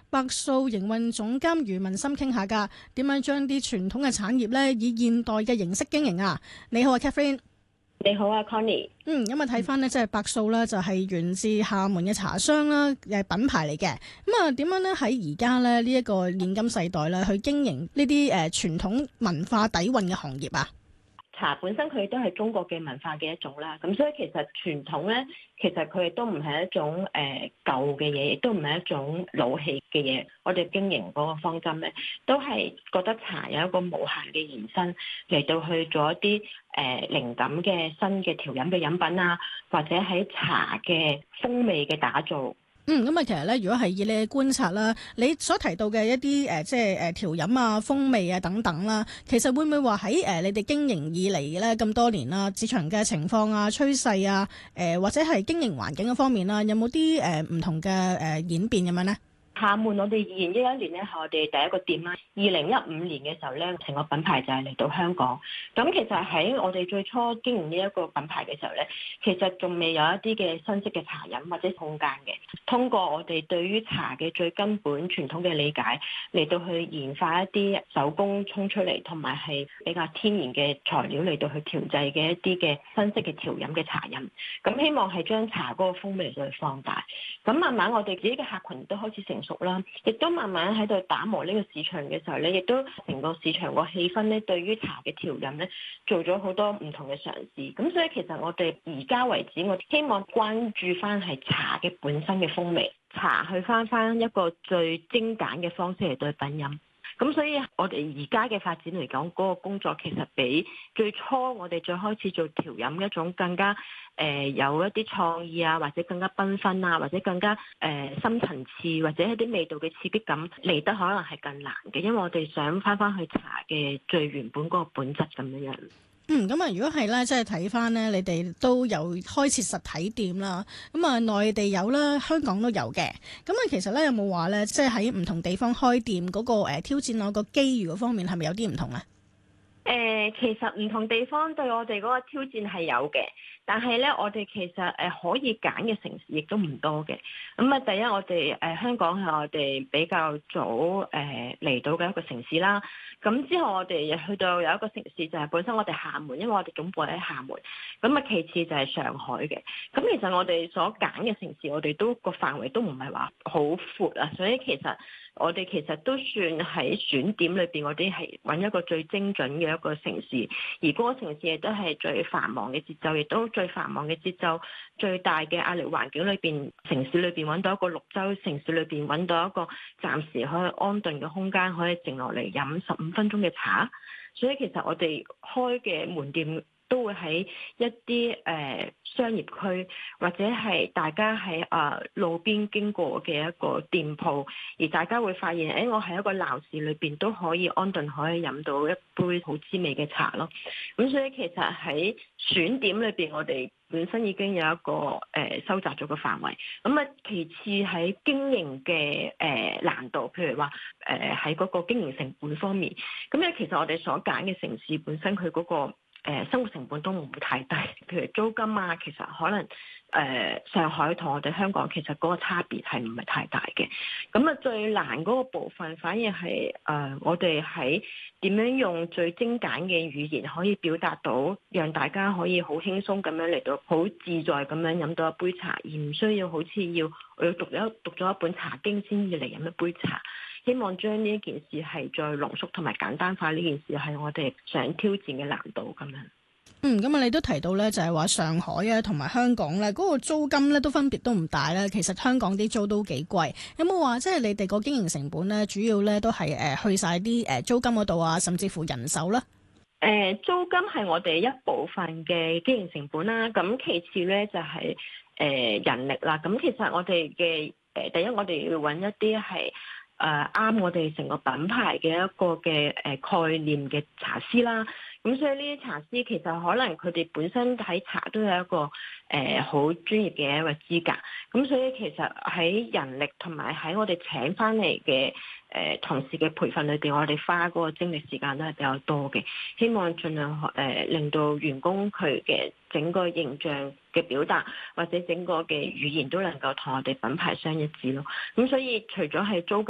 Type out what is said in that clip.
白素營運總監余文心傾下㗎，點樣將啲傳統嘅產業咧以現代嘅形式經營啊？你好啊 Catherine。 你好啊 Connie。 咁啊睇翻呢，即係白素啦，就係源自廈門嘅茶商啦，品牌嚟嘅。咁啊，點樣咧喺而家咧呢一個現今世代咧去經營呢啲傳統文化底蘊嘅行業啊？ 茶本身佢都係中國嘅文化嘅一種啦，咁所以其實傳統咧，其實佢亦都唔係一種舊嘅嘢，亦都唔係一種老氣嘅嘢。我哋經營嗰個方針咧，都係覺得茶有一個無限嘅延伸，嚟到去做一啲靈感嘅新嘅調飲嘅飲品啊，或者喺茶嘅風味嘅打造。 咁啊，其實咧，如果係以你嘅觀察啦，你所提到嘅一啲即係調飲啊、風味啊等等啦，其實會唔會話喺你哋經營以嚟咧咁多年啦，市場嘅情況啊、趨勢啊，或者係經營環境嘅方面啦，有冇啲唔同嘅演變咁樣咧？ 廈門我哋2011年咧係我哋第一個店啦，2015年嘅時候咧，成個品牌就係嚟到香港。咁其實喺我哋最初經營呢一個品牌嘅時候咧，其實仲未有一啲嘅新式嘅茶飲或者空間嘅。通過我哋對於茶嘅最根本傳統嘅理解，嚟到去研發一啲手工沖出嚟，同埋係比較天然嘅材料嚟到去調製嘅一啲嘅新式嘅調飲嘅茶飲。咁希望係將茶嗰個風味嚟到去放大。咁慢慢我哋自己嘅客群都開始成熟啦，亦都慢慢喺度打磨呢個市場嘅時候咧，亦都成個市場個氣氛咧，對於茶嘅調飲咧，做咗好多唔同嘅嘗試。咁所以其實我哋而家為止，我希望關注翻係茶嘅本身嘅風味，茶去翻一個最精簡嘅方式嚟對品飲。咁所以我哋而家嘅發展嚟講，嗰個工作其實比最初我哋最開始做調飲一種更加有一啲創意啊，或者更加繽紛啊，或者更加深層次，或者一啲味道嘅刺激感嚟得可能係更難嘅，因為我哋想翻去茶嘅最原本嗰個本質咁樣樣。 咁啊，如果係咧，即係睇翻咧，你哋都有開設實體店啦。咁啊，內地有啦，香港都有嘅。咁啊，其實咧有冇話咧，即係喺唔同地方開店嗰個挑戰啊，個機遇嗰方面係咪有啲唔同啊？ 其實唔同地方對我哋嗰個挑戰係有嘅，但係咧，我哋其實可以揀嘅城市亦都唔多嘅。咁啊，第一我哋香港係我哋比較早嚟到嘅一個城市啦。咁之後我哋去到有一個城市就係本身我哋廈門，因為我哋總部喺廈門。咁啊，其次就係上海嘅。咁其實我哋所揀嘅城市，我哋都個範圍都唔係話好闊啊，所以其實我哋其實都算喺選點裏邊，我哋係揾一個最精準嘅一個城市，而嗰個城市亦都係最繁忙嘅節奏，亦都最繁忙嘅節奏，最大嘅壓力環境裏邊，城市裏邊揾到一個綠洲，城市裏邊揾到一個暫時可以安頓嘅空間，可以靜落嚟飲15分鐘嘅茶。所以其實我哋開嘅門店都會喺一啲商業區，或者係大家喺路邊經過嘅一個店鋪，而大家會發現，我喺一個鬧市裏邊都可以安頓，可以飲到一杯好滋味嘅茶咯。咁所以其實喺選點裏邊，我哋本身已經有一個收窄咗個範圍。咁啊，其次喺經營嘅難度，譬如話喺嗰個經營成本方面，咁咧其實我哋所揀嘅城市本身佢嗰個生活成本都唔會太低，譬如租金啊，其實可能上海同我哋香港其實嗰個差別係唔係太大嘅。咁啊，最難嗰個部分反而係我哋喺點樣用最精簡嘅語言可以表達到，讓大家可以好輕鬆咁樣嚟到好自在咁樣飲到一杯茶，而唔需要好似我要讀咗一本茶經先至嚟飲一杯茶。希望將呢件事係再濃縮同埋簡單化，呢件事係我哋想挑戰嘅難度咁樣。 咁啊，你都提到咧，就係話上海啊同埋香港咧，嗰個租金咧都分別都唔大啦。其實香港啲租都幾貴。有冇話即係你哋個經營成本咧，主要咧都係去晒啲租金嗰度啊，甚至乎人手咧？ 租金係我哋一部分嘅經營成本啦。咁其次咧就係人力啦。咁其實我哋嘅第一，我哋要揾一啲係啱我哋成個品牌嘅一個嘅概念嘅茶師啦。咁所以呢啲茶師其實可能佢哋本身喺茶都有一個好專業嘅一個資格。咁所以其實喺人力同埋喺我哋請翻嚟嘅同事嘅培訓裏邊，我哋花嗰個精力時間都係比較多嘅。希望盡量令到員工佢嘅整個形象嘅表達或者整個嘅語言都能夠同我哋品牌相一致咯。咁所以除咗係租